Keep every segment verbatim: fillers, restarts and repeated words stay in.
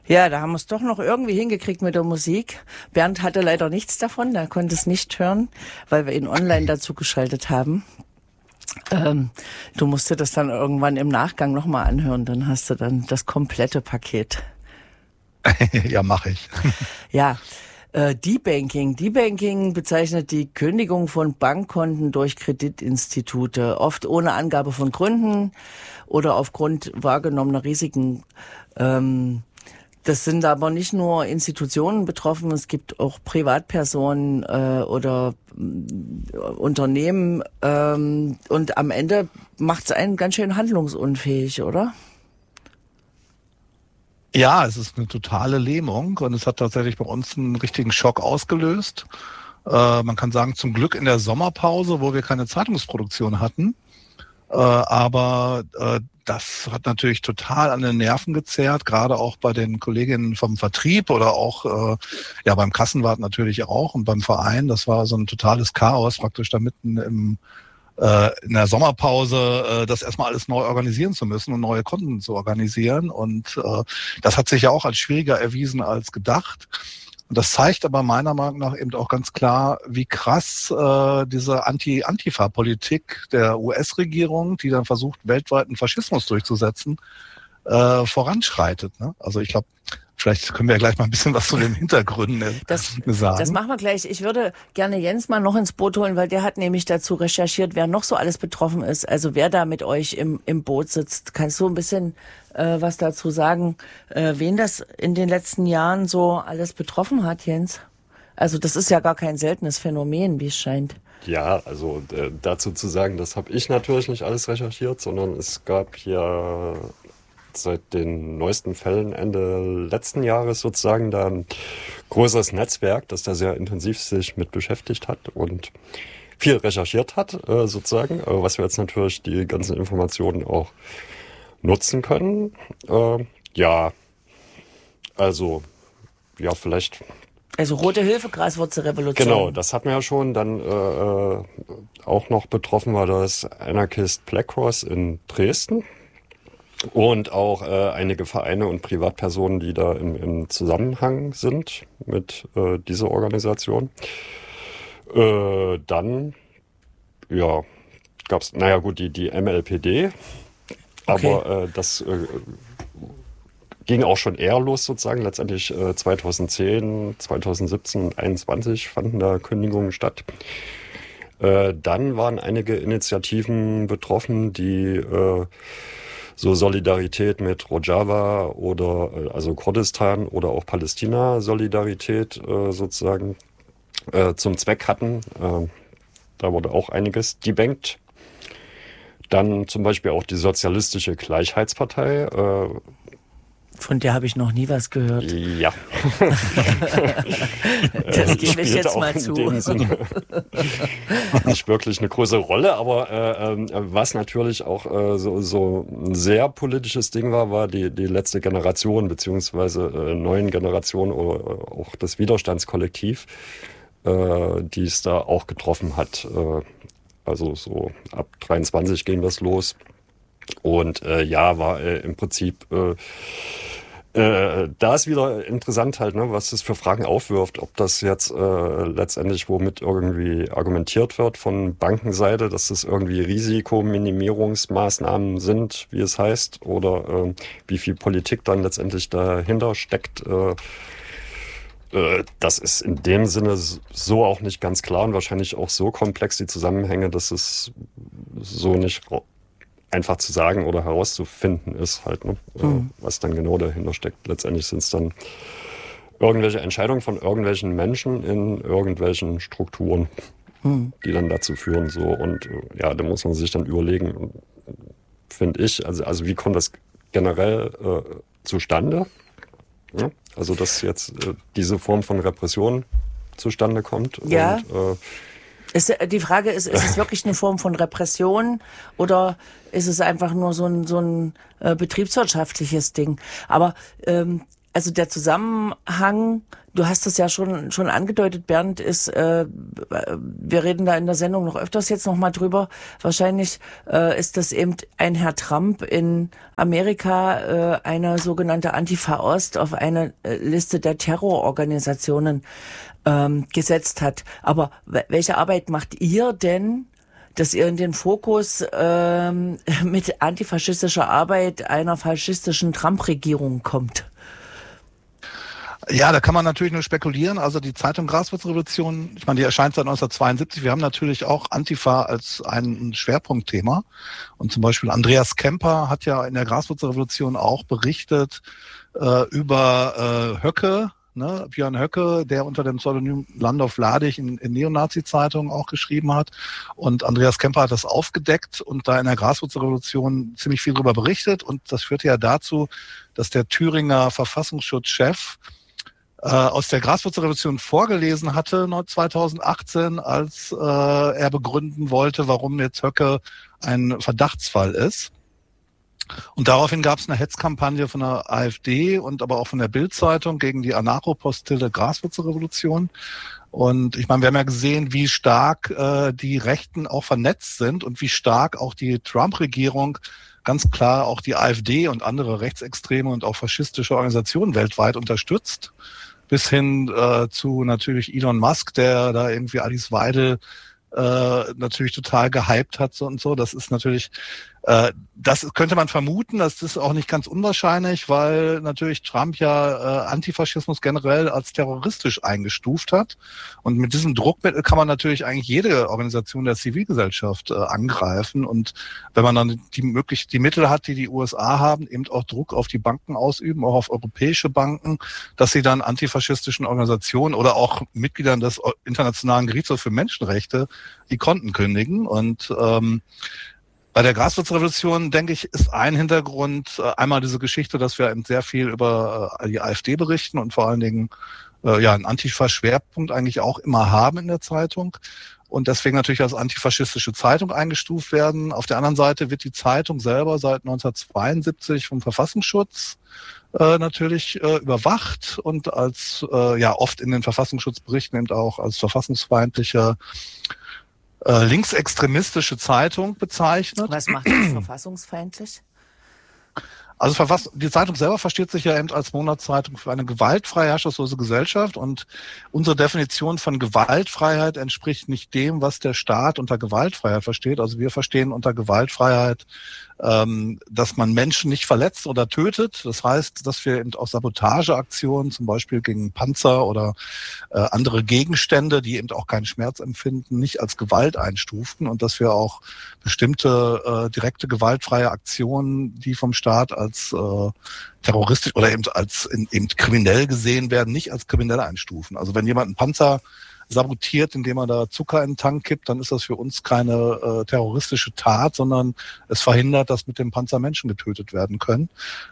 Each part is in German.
Ja, da haben wir es doch noch irgendwie hingekriegt mit der Musik. Bernd hatte leider nichts davon, der konnte es nicht hören, weil wir ihn online dazu geschaltet haben. Ähm, du musst dir das dann irgendwann im Nachgang nochmal anhören, dann hast du dann das komplette Paket. Ja, mache ich. Ja, äh, Debanking. Debanking bezeichnet die Kündigung von Bankkonten durch Kreditinstitute, oft ohne Angabe von Gründen oder aufgrund wahrgenommener Risiken. Ähm, Das sind aber nicht nur Institutionen betroffen, es gibt auch Privatpersonen äh, oder äh, Unternehmen ähm, und am Ende macht es einen ganz schön handlungsunfähig, oder? Ja, es ist eine totale Lähmung und es hat tatsächlich bei uns einen richtigen Schock ausgelöst. Äh, man kann sagen, zum Glück in der Sommerpause, wo wir keine Zeitungsproduktion hatten. Äh, aber äh, das hat natürlich total an den Nerven gezerrt, gerade auch bei den Kolleginnen vom Vertrieb oder auch äh, ja beim Kassenwart natürlich auch und beim Verein. Das war so ein totales Chaos, praktisch da mitten im, äh, in der Sommerpause äh, das erstmal alles neu organisieren zu müssen und neue Konten zu organisieren. Und äh, das hat sich ja auch als schwieriger erwiesen als gedacht. Und das zeigt aber meiner Meinung nach eben auch ganz klar, wie krass äh, diese Anti-Antifa-Politik der U S-Regierung, die dann versucht, weltweiten Faschismus durchzusetzen, äh, voranschreitet. Ne? Also ich glaube, vielleicht können wir ja gleich mal ein bisschen was zu den Hintergründen das, sagen. Das machen wir gleich. Ich würde gerne Jens mal noch ins Boot holen, weil der hat nämlich dazu recherchiert, wer noch so alles betroffen ist. Also wer da mit euch im, im Boot sitzt. Kannst du ein bisschen äh, was dazu sagen, äh, wen das in den letzten Jahren so alles betroffen hat, Jens? Also das ist ja gar kein seltenes Phänomen, wie es scheint. Ja, also äh, dazu zu sagen, das habe ich natürlich nicht alles recherchiert, sondern es gab hier seit den neuesten Fällen Ende letzten Jahres sozusagen da ein größeres Netzwerk, das da sehr intensiv sich mit beschäftigt hat und viel recherchiert hat, äh, sozusagen, äh, was wir jetzt natürlich die ganzen Informationen auch nutzen können. Äh, ja, also, ja, vielleicht... Also Rote Hilfe, Graswurzelrevolution. Genau, das hatten wir ja schon. Dann äh, auch noch betroffen war das Anarchist Black Cross in Dresden. Und auch äh, einige Vereine und Privatpersonen, die da im, im Zusammenhang sind mit äh, dieser Organisation. Äh, dann, ja, gab's, naja gut, die, die M L P D. Okay. Aber äh, das äh, ging auch schon eher los sozusagen. Letztendlich äh, zweitausendzehn, zweitausendsiebzehn und zweitausendeinundzwanzig fanden da Kündigungen statt. Äh, dann waren einige Initiativen betroffen, die... Äh, so Solidarität mit Rojava oder äh, also Kurdistan oder auch Palästina-Solidarität äh, sozusagen äh, zum Zweck hatten. Äh, da wurde auch einiges debankt. Dann zum Beispiel auch die Sozialistische Gleichheitspartei. Äh, Von der habe ich noch nie was gehört. Ja. Das gebe ich jetzt mal zu. Nicht wirklich eine große Rolle, aber äh, was natürlich auch äh, so, so ein sehr politisches Ding war, war die, die letzte Generation, beziehungsweise äh, neuen Generation oder auch das Widerstandskollektiv, äh, die es da auch getroffen hat. Äh, also so ab dreiundzwanzig ging das los. Und äh, ja, war äh, im Prinzip... Äh, Äh, da ist wieder interessant halt, ne, was das für Fragen aufwirft, ob das jetzt äh, letztendlich womit irgendwie argumentiert wird von Bankenseite, dass das irgendwie Risikominimierungsmaßnahmen sind, wie es heißt, oder äh, wie viel Politik dann letztendlich dahinter steckt. Äh, äh, das ist in dem Sinne so auch nicht ganz klar und wahrscheinlich auch so komplex die Zusammenhänge, dass es so nicht einfach zu sagen oder herauszufinden ist halt, ne? Mhm. Was dann genau dahinter steckt. Letztendlich sind es dann irgendwelche Entscheidungen von irgendwelchen Menschen in irgendwelchen Strukturen, mhm. die dann dazu führen. So. Und ja, da muss man sich dann überlegen, finde ich, also, also wie kommt das generell äh, zustande? Ja? Also dass jetzt äh, diese Form von Repression zustande kommt. Ja. Und, äh, Ist, die Frage ist, ist es wirklich eine Form von Repression oder ist es einfach nur so ein, so ein äh, betriebswirtschaftliches Ding? Aber ähm, also der Zusammenhang, du hast es ja schon schon angedeutet, Bernd, ist, äh, wir reden da in der Sendung noch öfters jetzt noch mal drüber, wahrscheinlich äh, ist das eben ein Herr Trump in Amerika äh, eine sogenannte Antifa Ost auf eine äh, Liste der Terrororganisationen ähm, gesetzt hat. Aber w- welche Arbeit macht ihr denn, dass ihr in den Fokus ähm, mit antifaschistischer Arbeit einer faschistischen Trump-Regierung kommt? Ja, da kann man natürlich nur spekulieren. Also die Zeitung Graswurzrevolution, ich meine, die erscheint seit neunzehnhundertzweiundsiebzig. Wir haben natürlich auch Antifa als ein Schwerpunktthema. Und zum Beispiel Andreas Kemper hat ja in der Graswurzrevolution auch berichtet äh, über äh, Höcke, ne, Björn Höcke, der unter dem Pseudonym Landolf Ladig in, in Neonazi-Zeitungen auch geschrieben hat. Und Andreas Kemper hat das aufgedeckt und da in der Graswurzrevolution ziemlich viel darüber berichtet. Und das führte ja dazu, dass der Thüringer Verfassungsschutzchef äh, aus der Graswurzrevolution vorgelesen hatte zweitausendachtzehn, als äh, er begründen wollte, warum jetzt Höcke ein Verdachtsfall ist. Und daraufhin gab es eine Hetzkampagne von der AfD und aber auch von der Bild-Zeitung gegen die Anarcho-Postille Graswurzrevolution. Und ich meine, wir haben ja gesehen, wie stark äh, die Rechten auch vernetzt sind und wie stark auch die Trump-Regierung ganz klar auch die AfD und andere rechtsextreme und auch faschistische Organisationen weltweit unterstützt. Bis hin äh, zu natürlich Elon Musk, der da irgendwie Alice Weidel äh, natürlich total gehypt hat so und so. Das ist natürlich, äh, das könnte man vermuten, das ist auch nicht ganz unwahrscheinlich, weil natürlich Trump ja äh, Antifaschismus generell als terroristisch eingestuft hat. Und mit diesem Druckmittel kann man natürlich eigentlich jede Organisation der Zivilgesellschaft äh, angreifen. Und wenn man dann die möglich die Mittel hat, die die U S A haben, eben auch Druck auf die Banken ausüben, auch auf europäische Banken, dass sie dann antifaschistischen Organisationen oder auch Mitgliedern des Internationalen Gerichtshofs für Menschenrechte die Konten kündigen. Und ähm, bei der Graswurzrevolution, denke ich, ist ein Hintergrund äh, einmal diese Geschichte, dass wir eben sehr viel über äh, die AfD berichten und vor allen Dingen äh, ja einen Antifa-Schwerpunkt eigentlich auch immer haben in der Zeitung und deswegen natürlich als antifaschistische Zeitung eingestuft werden. Auf der anderen Seite wird die Zeitung selber seit neunzehnhundertzweiundsiebzig vom Verfassungsschutz äh, natürlich äh, überwacht und als äh, ja oft in den Verfassungsschutzberichten eben auch als verfassungsfeindliche Äh, linksextremistische Zeitung bezeichnet. Was macht das verfassungsfeindlich? Also Verfass- die Zeitung selber versteht sich ja eben als Monatszeitung für eine gewaltfreie, herrschaftslose Gesellschaft und unsere Definition von Gewaltfreiheit entspricht nicht dem, was der Staat unter Gewaltfreiheit versteht. Also wir verstehen unter Gewaltfreiheit, ähm, dass man Menschen nicht verletzt oder tötet. Das heißt, dass wir eben auch Sabotageaktionen, zum Beispiel gegen Panzer oder äh, andere Gegenstände, die eben auch keinen Schmerz empfinden, nicht als Gewalt einstufen und dass wir auch bestimmte äh, direkte gewaltfreie Aktionen, die vom Staat als äh, terroristisch oder eben als in, eben kriminell gesehen werden, nicht als kriminell einstufen. Also wenn jemand einen Panzer sabotiert, indem er da Zucker in den Tank kippt, dann ist das für uns keine äh, terroristische Tat, sondern es verhindert, dass mit dem Panzer Menschen getötet werden können.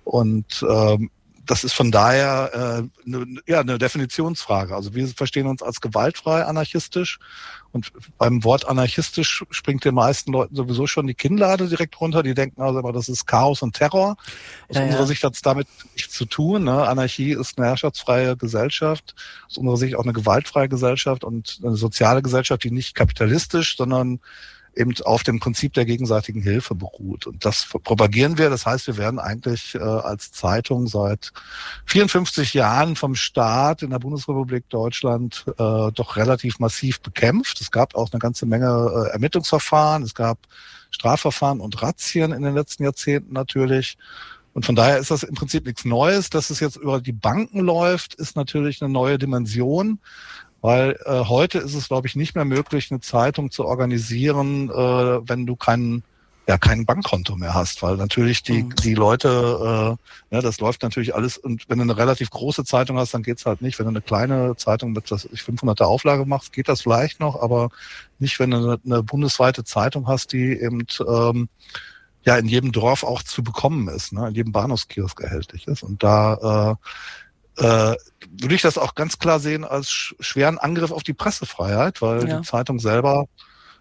Und ähm, das ist von daher äh, ne, ja, eine Definitionsfrage. Also wir verstehen uns als gewaltfrei anarchistisch und beim Wort anarchistisch springt den meisten Leuten sowieso schon die Kinnlade direkt runter. Die denken also immer, das ist Chaos und Terror. Aus ja, unserer ja. Sicht hat es damit nichts zu tun. Ne? Anarchie ist eine herrschaftsfreie Gesellschaft, aus unserer Sicht auch eine gewaltfreie Gesellschaft und eine soziale Gesellschaft, die nicht kapitalistisch, sondern eben auf dem Prinzip der gegenseitigen Hilfe beruht. Und das propagieren wir. Das heißt, wir werden eigentlich äh, als Zeitung seit vierundfünfzig Jahren vom Staat in der Bundesrepublik Deutschland äh, doch relativ massiv bekämpft. Es gab auch eine ganze Menge äh, Ermittlungsverfahren. Es gab Strafverfahren und Razzien in den letzten Jahrzehnten natürlich. Und von daher ist das im Prinzip nichts Neues. Dass es jetzt über die Banken läuft, ist natürlich eine neue Dimension. Weil äh, heute ist es, glaube ich, nicht mehr möglich, eine Zeitung zu organisieren, äh, wenn du kein, ja, kein Bankkonto mehr hast. Weil natürlich die Mhm. die Leute, äh, ja, das läuft natürlich alles. Und wenn du eine relativ große Zeitung hast, dann geht's halt nicht. Wenn du eine kleine Zeitung mit was weiß ich, fünfhunderter Auflage machst, geht das vielleicht noch, aber nicht, wenn du eine, eine bundesweite Zeitung hast, die eben ähm, ja in jedem Dorf auch zu bekommen ist, ne, in jedem Bahnhofskiosk erhältlich ist. Und da äh, äh, würde ich das auch ganz klar sehen als sch- schweren Angriff auf die Pressefreiheit, weil Ja. die Zeitung selber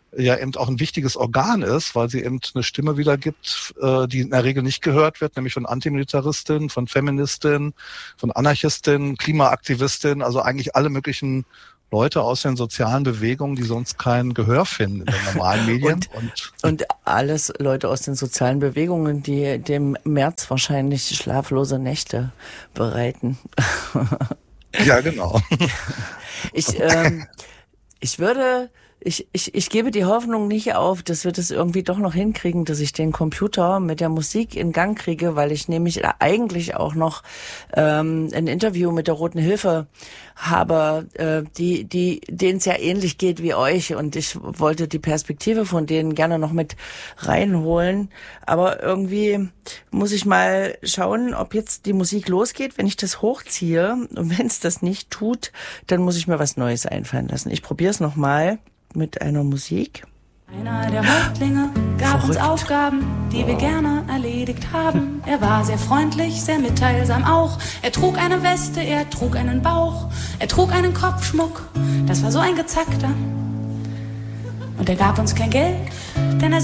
ja eben auch ein wichtiges Organ ist, weil sie eben eine Stimme wiedergibt, äh, die in der Regel nicht gehört wird, nämlich von Antimilitaristinnen, von Feministinnen, von Anarchistinnen, Klimaaktivistinnen, also eigentlich alle möglichen Leute aus den sozialen Bewegungen, die sonst kein Gehör finden in den normalen Medien. Und, und, und alles Leute aus den sozialen Bewegungen, die dem März wahrscheinlich schlaflose Nächte bereiten. Ja, genau. Ich, ähm, ich würde... Ich, ich, ich gebe die Hoffnung nicht auf, dass wir das irgendwie doch noch hinkriegen, dass ich den Computer mit der Musik in Gang kriege, weil ich nämlich eigentlich auch noch ähm, ein Interview mit der Roten Hilfe habe, äh, die, die, denen es ja ähnlich geht wie euch, und ich wollte die Perspektive von denen gerne noch mit reinholen. Aber irgendwie muss ich mal schauen, ob jetzt die Musik losgeht, wenn ich das hochziehe. Und wenn es das nicht tut, dann muss ich mir was Neues einfallen lassen. Ich probiere es nochmal mit einer Musik. Einer der Häuptlinge gab uns Aufgaben, die wir gerne erledigt haben. Er war sehr freundlich, sehr mitteilsam auch. Er trug eine Weste, er trug einen Bauch. Er trug einen Kopfschmuck, das war so ein gezackter. Und er gab uns kein Geld, denn er